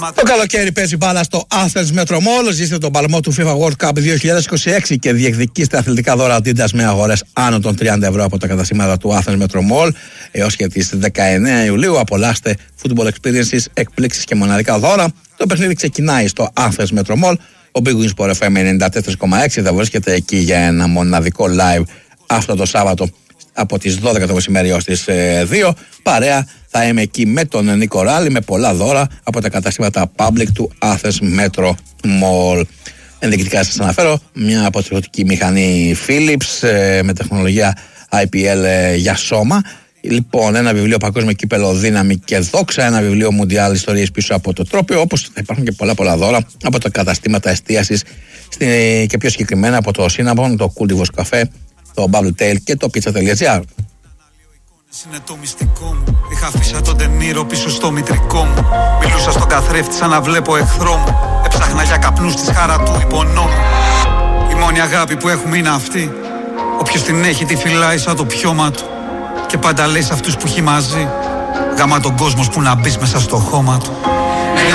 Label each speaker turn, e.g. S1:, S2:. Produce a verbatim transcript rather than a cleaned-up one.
S1: Το καλοκαίρι παίζει μπάλα στο Athens Metro Mall. Ζήστε τον παλμό του FIFA World Cup δύο χιλιάδες είκοσι έξι και διεκδικήστε αθλητικά δώρα Adidas με αγορές άνω των τριάντα ευρώ από τα καταστήματα του Athens Metro Mall. Έως και τις δεκαεννέα Ιουλίου απολαύστε football experiences, εκπλήξεις και μοναδικά δώρα. Το παιχνίδι ξεκινάει στο Athens Metro Mall. Ο Big Win Sport εφ εμ ενενήντα τέσσερα κόμμα έξι θα βρίσκεται εκεί για ένα μοναδικό live αυτό το Σάββατο από τις δώδεκα το μεσημέρι έως τις δύο. Παρέα θα είμαι εκεί με τον Νίκο Ράλη με πολλά δώρα από τα καταστήματα public του Athens Metro Mall. Ενδεικτικά σας αναφέρω μια αποτελεσματική μηχανή Philips με τεχνολογία άι πι ελ για σώμα. Λοιπόν, ένα βιβλίο Παγκόσμιο Κύπελλο Δύναμη και Δόξα, ένα βιβλίο Μουντιάλ Ιστορίες πίσω από το τρόπιο, όπως θα υπάρχουν και πολλά πολλά δώρα από τα καταστήματα εστίασης και πιο συγκεκριμένα από το Cinnabon, το Cultivos Café, το Bubble Tail και το pizza.gr.
S2: Είναι το μυστικό μου. Είχα αφήσει τον τενήρο πίσω στο μητρικό μου. Μιλούσα στον καθρέφτη σαν να βλέπω εχθρό μου. Έψαχνα για καπνούς της χαρά του υπονόμου. Η μόνη αγάπη που έχουμε είναι αυτή. Όποιος την έχει τη φυλάει σαν το πιώμα του. Και πάντα λέει σε αυτούς που έχει μαζί. Γάμα τον κόσμο που να μπεις μέσα στο χώμα του.